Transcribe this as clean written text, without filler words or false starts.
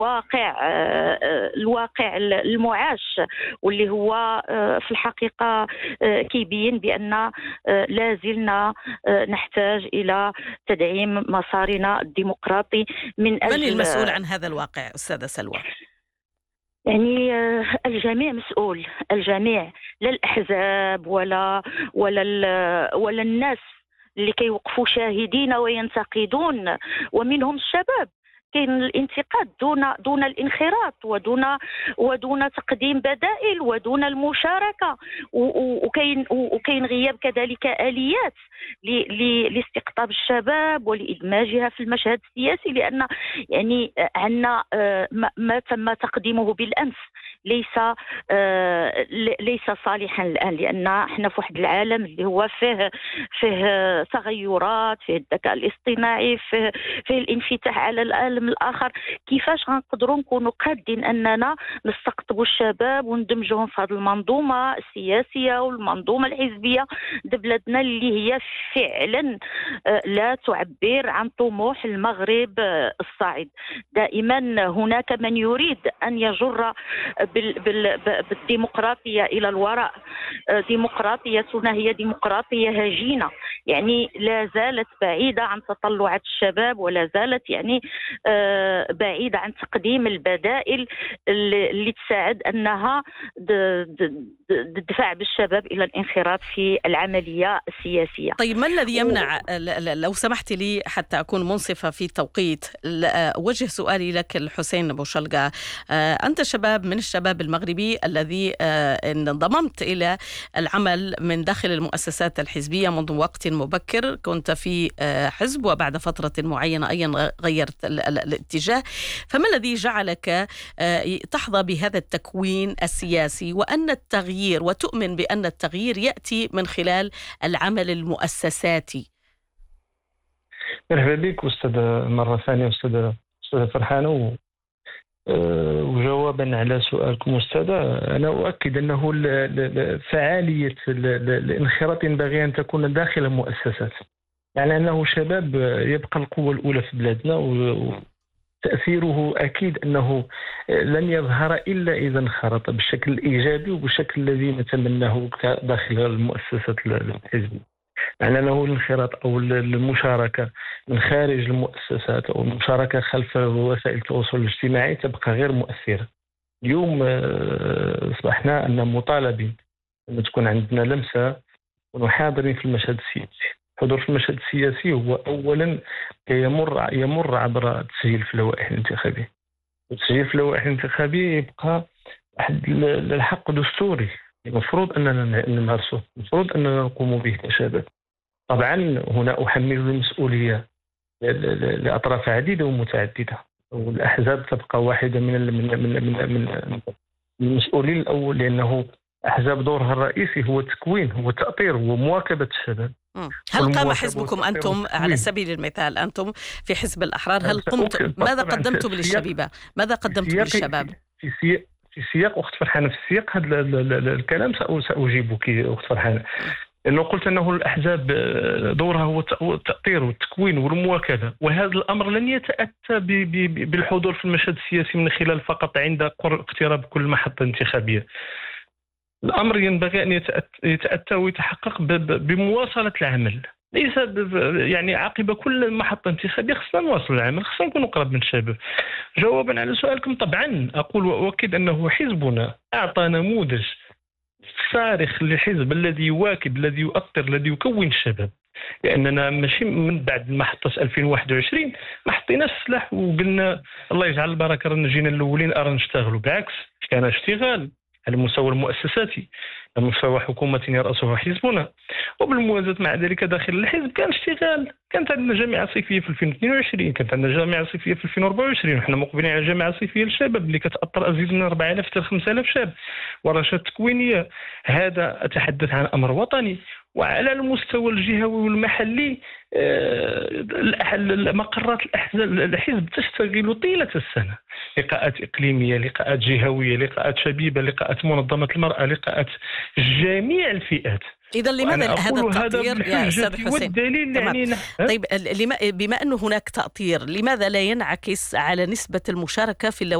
الواقع المعاش، واللي هو في الحقيقة كيبين بأن لا زلنا نحتاج إلى تدعيم مسارنا الديمقراطي من أجل. من المسؤول عن هذا الواقع أستاذة سلوى؟ يعني الجميع مسؤول، الجميع، لا الأحزاب ولا الناس اللي كيوقفوا شاهدين وينتقدون، ومنهم الشباب. كاين الانتقاد دون الانخراط ودون تقديم بدائل ودون المشاركة، وكاين غياب كذلك آليات لاستقطاب الشباب ولإدماجها في المشهد السياسي، لأن يعني عندنا ما تم تقديمه بالأمس ليس صالحا الآن، لأن احنا في واحد العالم اللي هو فيه تغيرات، فيه الذكاء الاصطناعي، فيه الانفتاح على العالم الآخر. كيفاش غنقدروا نكونوا قادين أننا نستقطبوا الشباب وندمجهم في هذه المنظومة السياسية والمنظومة الحزبية د بلادنا اللي هي فعلا لا تعبر عن طموح المغرب الصاعد؟ دائما هناك من يريد أن يجر بالديمقراطية إلى الوراء. ديمقراطيتنا هي ديمقراطية هجينة، يعني لا زالت بعيدة عن تطلعات الشباب، ولا زالت يعني بعيدة عن تقديم البدائل اللي تساعد أنها تدفع بالشباب إلى الانخراط في العملية السياسية. طيب ما الذي يمنع، لو سمحت لي حتى أكون منصفة في التوقيت، وجه سؤالي لك الحسين بوشلقة. أنت شباب من الشباب المغربي الذي انضممت إلى العمل من داخل المؤسسات الحزبية منذ وقت مبكر، كنت في حزب وبعد فترة معينة أيضا غيرت الاتجاه، فما الذي جعلك تحظى بهذا التكوين السياسي وتؤمن بأن التغيير يأتي من خلال العمل المؤسساتي؟ مرحبا بك أستاذة مرة ثانية أستاذة فرحانة. وجوابا على سؤالكم أستاذة، أنا أؤكد أنه فعالية الانخراط ينبغي أن تكون داخل المؤسسات، يعني أنه شباب يبقى القوة الأولى في بلادنا، وتأثيره أكيد أنه لن يظهر إلا إذا انخرط بالشكل الإيجابي وبالشكل الذي نتمناه داخل المؤسسات الحزبية. يعني أنه الانخراط أو المشاركة من خارج المؤسسات أو المشاركة خلف وسائل التواصل الاجتماعي تبقى غير مؤثرة. اليوم أصبحنا أن مطالبين أن تكون عندنا لمسة ونحاضرين في المشهد السياسي. الحضور في المشهد السياسي هو أولا يمر عبر التسجيل في اللوائح الانتخابية، والتسجيل في اللوائح الانتخابية يبقى واحد الحق دستوري المفروض أننا نمارسه، المفروض أننا نقوم به كشباب. طبعا هنا أحمل المسؤولية لأطراف عديدة ومتعددة، والأحزاب تبقى واحدة من المسؤولين الأول، لأنه أحزاب دورها الرئيسي هو التكوين، هو التأطير، هو مواكبة الشباب. هل قام حزبكم أنتم على سبيل المثال، أنتم في حزب الأحرار، هل قمت ماذا قدمتم للشبيبة؟ ماذا قدمتم للشباب؟ في سياق أخت فرحانة، في سياق هذا الكلام سأجيبك أخت فرحانة، لأنه قلت أنه الأحزاب دورها هو التأطير والتكوين والمواكبة، وهذا الأمر لن يتأتى بالحضور في المشهد السياسي من خلال فقط عند اقتراب كل محطة انتخابية. الأمر ينبغي أن يتأتى ويتحقق بمواصلة العمل، ليس يعني عقب كل محطة انتخابية خصنا نواصل العمل، خصنا نكون قرب من الشباب. جوابا على سؤالكم، طبعا أقول وأؤكد أنه حزبنا أعطى نموذج صارخ للحزب الذي يواكب، الذي يؤطر، الذي يكون الشباب، لأننا ماشي من بعد محطة 2021 ما حطيناش السلاح وقلنا الله يجعل البركة رانا جينا الأولين أرى نشتغلوا. بالعكس، كان اشتغال على المستوى المؤسساتي، على مستوى حكومة يرأسها حزبنا، وبالموازاة مع ذلك داخل الحزب كان اشتغال. كانت عندنا جامعة صيفية في 2022، كانت عندنا جامعة صيفية في 2024، وحنا مقبلين على جامعة صيفية للشباب اللي كتأطر أزيد من 4000 حتى 5000 شاب، ورشات تكوينية. هذا أتحدث عن أمر وطني. وعلى المستوى الجهوي والمحلي مقرات الحزب تشتغل طيلة السنة، لقاءات إقليمية، لقاءات جهوية، لقاءات شبيبة، لقاءات منظمة المرأة، لقاءات جميع الفئات. إذا لماذا هذا التأطير يا أستاذ حسين؟ يعني طيب بما أنه هناك تأطير، لماذا لا ينعكس على نسبة المشاركة في